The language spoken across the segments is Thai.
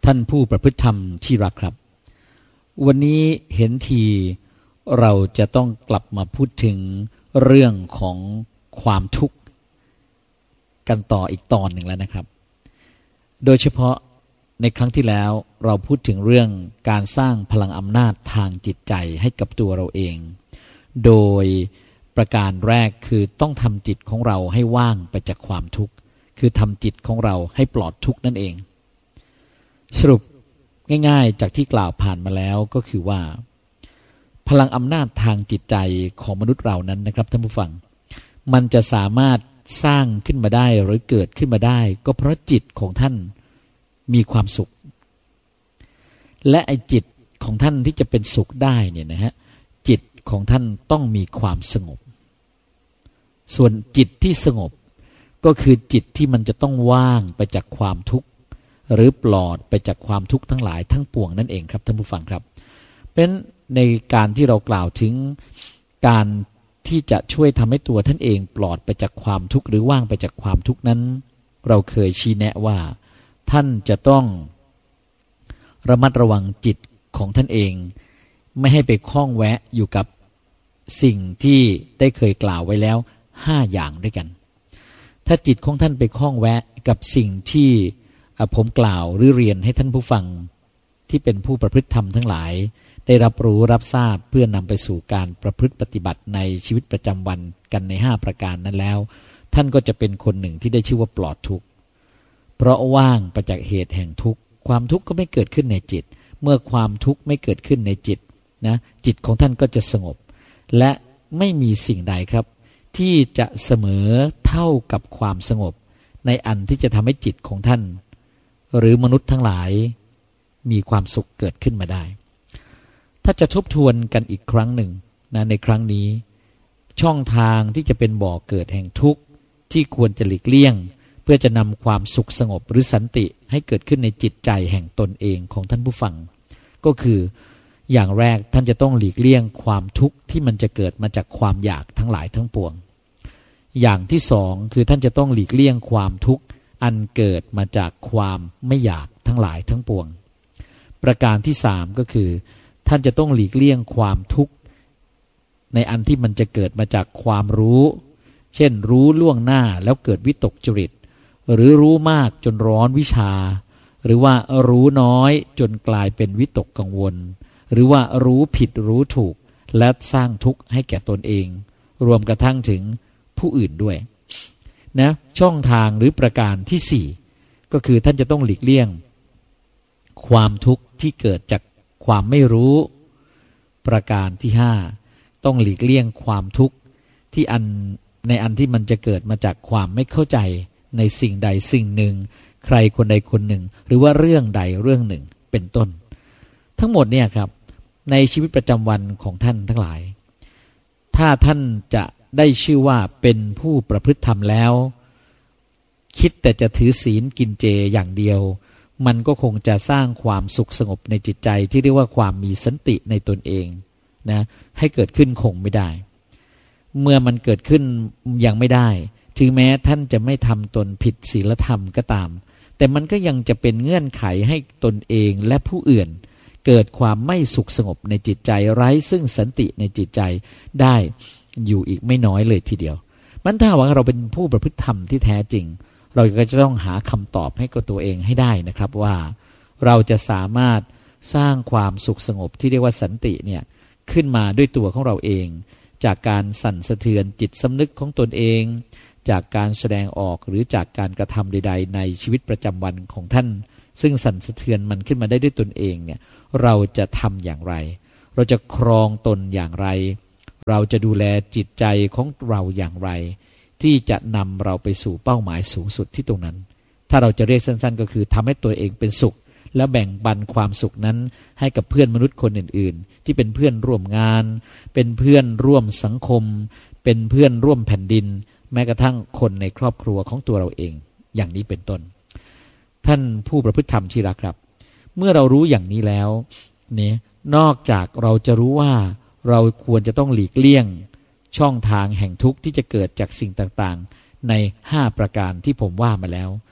ท่านผู้ประพฤติธรรมที่รักครับวันนี้เห็นทีเราจะต้องกลับมาพูดถึงเรื่องของความทุกข์กันต่ออีกตอนหนึ่งแล้วนะครับโดยเฉพาะในครั้งที่แล้วเราพูดถึงเรื่องการสร้างพลังอำนาจทางจิตใจให้กับตัวเราเองโดยประการแรกคือต้องทำจิตของเราให้ว่างไปจากความทุกข์คือทำจิตของเราให้ปลอดทุกข์นั่นเองสรุปง่ายๆจากที่กล่าวผ่านมาแล้วก็คือว่าพลังอำนาจทางจิตใจของมนุษย์เรานั้นนะครับท่านผู้ฟังมันจะสามารถสร้างขึ้นมาได้หรือเกิดขึ้นมาได้ก็เพราะจิตของท่านมีความสุขและไอ้จิตของท่านที่จะเป็นสุขได้เนี่ยนะฮะจิตของท่านต้องมีความสงบส่วนจิตที่สงบก็คือจิตที่มันจะต้องว่างไปจากความทุกข์หรือปลอดไปจากความทุกข์ทั้งหลายทั้งปวงนั่นเองครับท่านผู้ฟังครับเป็นในการที่เรากล่าวถึงการที่จะช่วยทำให้ตัวท่านเองปลอดไปจากความทุกข์หรือว่างไปจากความทุกข์นั้นเราเคยชี้แนะว่าท่านจะต้องระมัดระวังจิตของท่านเองไม่ให้ไปคล้องแวะอยู่กับสิ่งที่ได้เคยกล่าวไว้แล้ว5อย่างด้วยกันถ้าจิตของท่านไปคล้องแวะกับสิ่งที่ผมกล่าวหรือเรียนให้ท่านผู้ฟังที่เป็นผู้ประพฤติธรรมทั้งหลายได้รับรู้รับทราบเพื่อนำไปสู่การประพฤติปฏิบัติในชีวิตประจำวันกันใน5ประการนั้นแล้วท่านก็จะเป็นคนหนึ่งที่ได้ชื่อว่าปลอดทุกข์เพราะว่างไปจากเหตุแห่งทุกข์ความทุกข์ก็ไม่เกิดขึ้นในจิตเมื่อความทุกข์ไม่เกิดขึ้นในจิตนะจิตของท่านก็จะสงบและไม่มีสิ่งใดครับที่จะเสมอเท่ากับความสงบในอันที่จะทำให้จิตของท่านหรือมนุษย์ทั้งหลายมีความสุขเกิดขึ้นมาได้ถ้าจะทบทวนกันอีกครั้งหนึ่งนะในครั้งนี้ช่องทางที่จะเป็นบ่อเกิดแห่งทุกข์ที่ควรจะหลีกเลี่ยงเพื่อจะนำความสุขสงบหรือสันติให้เกิดขึ้นในจิตใจแห่งตนเองของท่านผู้ฟังก็คืออย่างแรกท่านจะต้องหลีกเลี่ยงความทุกข์ที่มันจะเกิดมาจากความอยากทั้งหลายทั้งปวงอย่างที่สองคือท่านจะต้องหลีกเลี่ยงความทุกข์อันเกิดมาจากความไม่อยากทั้งหลายทั้งปวงประการที่สามก็คือท่านจะต้องหลีกเลี่ยงความทุกข์ในอันที่มันจะเกิดมาจากความรู้เช่นรู้ล่วงหน้าแล้วเกิดวิตกจริตหรือรู้มากจนร้อนวิชาหรือว่ารู้น้อยจนกลายเป็นวิตกกังวลหรือว่ารู้ผิดรู้ถูกและสร้างทุกข์ให้แก่ตนเองรวมกระทั่งถึงผู้อื่นด้วยนะช่องทางหรือประการที่สี่ก็คือท่านจะต้องหลีกเลี่ยงความทุกข์ที่เกิดจากความไม่รู้ประการที่ห้าต้องหลีกเลี่ยงความทุกข์ที่ในอันที่มันจะเกิดมาจากความไม่เข้าใจในสิ่งใดสิ่งหนึ่งใครคนใดคนหนึ่งหรือว่าเรื่องใดเรื่องหนึ่งเป็นต้นทั้งหมดเนี่ยครับในชีวิตประจำวันของท่านทั้งหลายถ้าท่านจะได้ชื่อว่าเป็นผู้ประพฤติธรรมแล้วคิดแต่จะถือศีลกินเจอย่างเดียวมันก็คงจะสร้างความสุขสงบในจิตใจที่เรียกว่าความมีสันติในตนเองนะให้เกิดขึ้นคงไม่ได้เมื่อมันเกิดขึ้นยังไม่ได้ถึงแม้ท่านจะไม่ทำตนผิดศีลธรรมก็ตามแต่มันก็ยังจะเป็นเงื่อนไขให้ตนเองและผู้อื่นเกิดความไม่สุขสงบในจิตใจไร้ซึ่งสันติในจิตใจได้อยู่อีกไม่น้อยเลยทีเดียวมันถ้าว่าเราเป็นผู้ประพฤติธรรมที่แท้จริงเราก็จะต้องหาคำตอบให้กับตัวเองให้ได้นะครับว่าเราจะสามารถสร้างความสุขสงบที่เรียกว่าสันติเนี่ยขึ้นมาด้วยตัวของเราเองจากการสั่นสะเทือนจิตสำนึกของตนเองจากการแสดงออกหรือจากการกระทำใดๆในชีวิตประจำวันของท่านซึ่งสั่นสะเทือนมันขึ้นมาได้ด้วยตนเองเนี่ยเราจะทำอย่างไรเราจะครองตนอย่างไรเราจะดูแลจิตใจของเราอย่างไรที่จะนำเราไปสู่เป้าหมายสูงสุดที่ตรงนั้นถ้าเราจะเรียกสั้นๆก็คือทำให้ตัวเองเป็นสุขแล้วแบ่งปันความสุขนั้นให้กับเพื่อนมนุษย์คนอื่นๆที่เป็นเพื่อนร่วมงานเป็นเพื่อนร่วมสังคมเป็นเพื่อนร่วมแผ่นดินแม้กระทั่งคนในครอบครัวของตัวเราเองอย่างนี้เป็นต้นท่านผู้ประพฤติธรรมที่รักครับเมื่อเรารู้อย่างนี้แล้วเนี่ยนอกจากเราจะรู้ว่าเราควรจะต้องหลีกเลี่ยงช่องทางแห่งทุกข์ที่จะเกิดจากสิ่งต่างๆใน5ประการที่ผมว่ามาแล้ว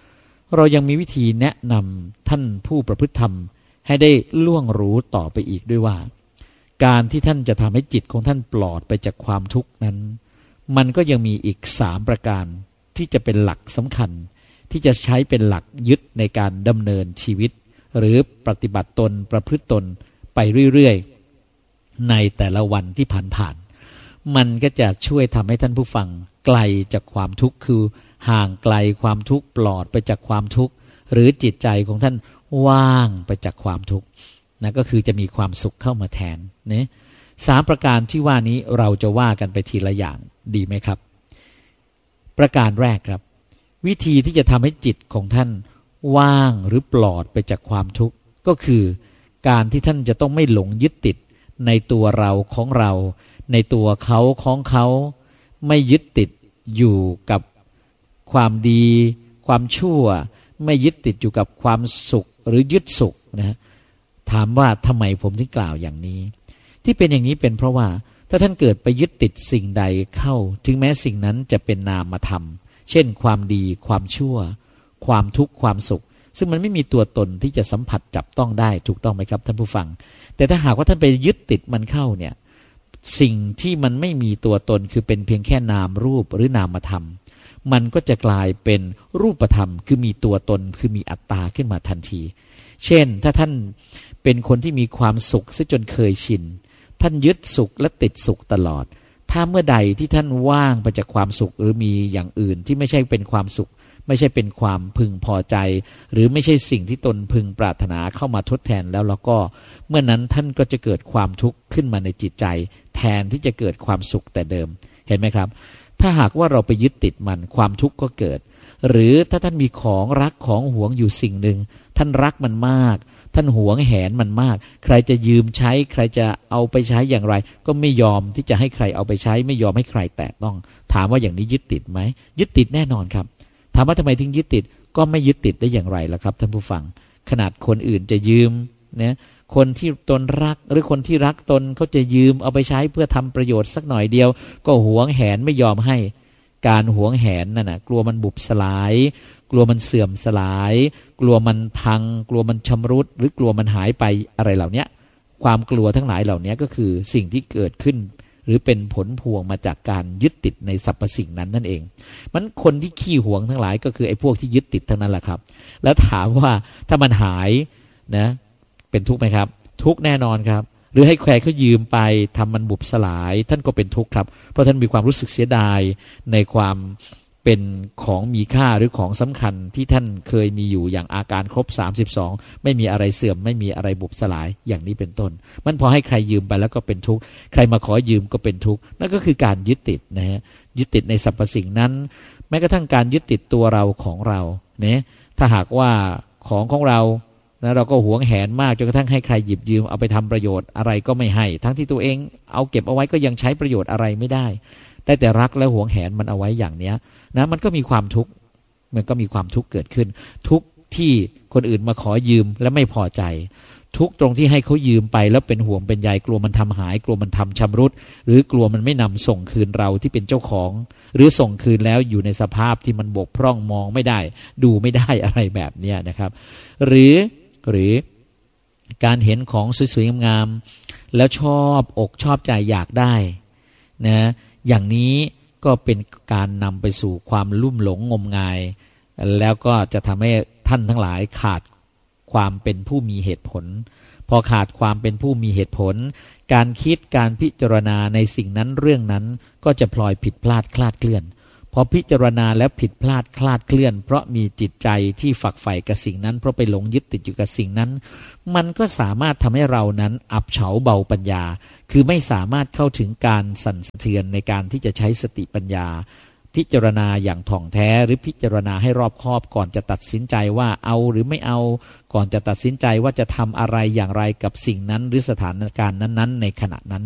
เรายังมีวิธีแนะนำท่านผู้ประพฤติธรรมให้ได้ล่วงรู้ต่อไปอีกด้วยว่าการที่ท่านจะทำให้จิตของท่านปลอดไปจากความทุกข์นั้นมันก็ยังมีอีก3ประการที่จะเป็นหลักสำคัญที่จะใช้เป็นหลักยึดในการดำเนินชีวิตหรือปฏิบัติตนประพฤติตนไปเรื่อยๆในแต่ละวันที่ผ่านๆมันก็จะช่วยทำให้ท่านผู้ฟังไกลจากความทุกข์คือห่างไกลความทุกข์ปลอดไปจากความทุกข์หรือจิตใจของท่านว่างไปจากความทุกข์นะก็คือจะมีความสุขเข้ามาแทนเนี่ย3ประการที่ว่านี้เราจะว่ากันไปทีละอย่างดีไหมครับประการแรกครับวิธีที่จะทำให้จิตของท่านว่างหรือปลอดไปจากความทุกข์ก็คือการที่ท่านจะต้องไม่หลงยึดติดในตัวเราของเราในตัวเขาของเขาไม่ยึดติดอยู่กับความดีความชั่วไม่ยึดติดอยู่กับความสุขหรือยึดสุขนะถามว่าทำไมผมถึงกล่าวอย่างนี้ที่เป็นอย่างนี้เป็นเพราะว่าถ้าท่านเกิดไปยึดติดสิ่งใดเข้าถึงแม้สิ่งนั้นจะเป็นนามธรรมเช่นความดีความชั่วความทุกข์ความสุขซึ่งมันไม่มีตัวตนที่จะสัมผัสจับต้องได้ถูกต้องไหมครับท่านผู้ฟังแต่ถ้าหากว่าท่านไปยึดติดมันเข้าเนี่ยสิ่งที่มันไม่มีตัวตนคือเป็นเพียงแค่นามรูปหรือนามธรรมมันก็จะกลายเป็นรูปธรรมคือมีตัวตนคือมีอัตตาขึ้นมาทันทีเช่นถ้าท่านเป็นคนที่มีความสุขซะจนเคยชินท่านยึดสุขและติดสุขตลอดถ้าเมื่อใดที่ท่านว่างไปจากความสุขหรือมีอย่างอื่นที่ไม่ใช่เป็นความสุขไม่ใช่เป็นความพึงพอใจหรือไม่ใช่สิ่งที่ตนพึงปรารถนาเข้ามาทดแทนแล้วก็เมื่อนั้นท่านก็จะเกิดความทุกข์ขึ้นมาในจิตใจแทนที่จะเกิดความสุขแต่เดิมเห็นไหมครับถ้าหากว่าเราไปยึดติดมันความทุกข์ก็เกิดหรือถ้าท่านมีของรักของหวงอยู่สิ่งหนึ่งท่านรักมันมากท่านหวงแหนมันมากใครจะยืมใช้ใครจะเอาไปใช้อย่างไรก็ไม่ยอมที่จะให้ใครเอาไปใช้ไม่ยอมให้ใครแตะต้องถามว่าอย่างนี้ยึดติดไหมยึดติดแน่นอนครับถามว่าทำไมถึงยึดติดก็ไม่ยึดติดได้อย่างไรล่ะครับท่านผู้ฟังขนาดคนอื่นจะยืมนะคนที่ตนรักหรือคนที่รักตนเขาจะยืมเอาไปใช้เพื่อทำประโยชน์สักหน่อยเดียวก็หวงแหนไม่ยอมให้การหวงแหนนั่นนะกลัวมันบุบสลายกลัวมันเสื่อมสลายกลัวมันพังกลัวมันชำรุดหรือกลัวมันหายไปอะไรเหล่านี้ความกลัวทั้งหลายเหล่านี้ก็คือสิ่งที่เกิดขึ้นหรือเป็นผลพวงมาจากการยึดติดในสรรพสิ่งนั้นนั่นเองมันคนที่ขี้หวงทั้งหลายก็คือไอ้พวกที่ยึดติดทั้งนั้นแหละครับแล้วถามว่าถ้ามันหายนะเป็นทุกข์ไหมครับทุกข์แน่นอนครับหรือให้ใครเขายืมไปทำมันบุบสลายท่านก็เป็นทุกข์ครับเพราะท่านมีความรู้สึกเสียดายในความเป็นของมีค่าหรือของสำคัญที่ท่านเคยมีอยู่อย่างอาการครบ32ไม่มีอะไรเสื่อมไม่มีอะไรบุบสลายอย่างนี้เป็นต้นมันพอให้ใครยืมไปแล้วก็เป็นทุกข์ใครมาขอยืมก็เป็นทุกข์นั่นก็คือการยึดติดนะฮะยึดติดในสรรพสิ่งนั้นแม้กระทั่งการยึดติดตัวเราของเราเนี่ยถ้าหากว่าของเรานะเราก็หวงแหนมากจนกระทั่งให้ใครหยิบยืมเอาไปทำประโยชน์อะไรก็ไม่ให้ทั้งที่ตัวเองเอาเก็บเอาไว้ก็ยังใช้ประโยชน์อะไรไม่ได้ได้แต่รักและหวงแหนมันเอาไว้อย่างเนี้ยนะมันก็มีความทุกข์เกิดขึ้นทุกข์ที่คนอื่นมาขอยืมและไม่พอใจทุกข์ตรงที่ให้เขายืมไปแล้วเป็นห่วงเป็นใยกลัวมันทำหายกลัวมันทำชำรุดหรือกลัวมันไม่นำส่งคืนเราที่เป็นเจ้าของหรือส่งคืนแล้วอยู่ในสภาพที่มันบกพร่องมองไม่ได้ดูไม่ได้อะไรแบบเนี้ยนะครับหรือการเห็นของสวยๆงามๆแล้วชอบอกชอบใจอยากได้นะอย่างนี้ก็เป็นการนำไปสู่ความลุ่มหลงงมงายแล้วก็จะทำให้ท่านทั้งหลายขาดความเป็นผู้มีเหตุผลพอขาดความเป็นผู้มีเหตุผลการคิดการพิจารณาในสิ่งนั้นเรื่องนั้นก็จะพลอยผิดพลาดคลาดเคลื่อนพอพิจารณาแล้วผิดพลาดคลาดเคลื่อนเพราะมีจิตใจที่ฝักใฝ่กับสิ่งนั้นเพราะไปหลงยึดติดอยู่กับสิ่งนั้นมันก็สามารถทำให้เรานั้นอับเฉาเบาปัญญาคือไม่สามารถเข้าถึงการสั่นสะเทือนในการที่จะใช้สติปัญญาพิจารณาอย่างถ่องแท้หรือพิจารณาให้รอบคอบก่อนจะตัดสินใจว่าเอาหรือไม่เอาก่อนจะตัดสินใจว่าจะทำอะไรอย่างไรกับสิ่งนั้นหรือสถานการณ์นั้นๆในขณะนั้น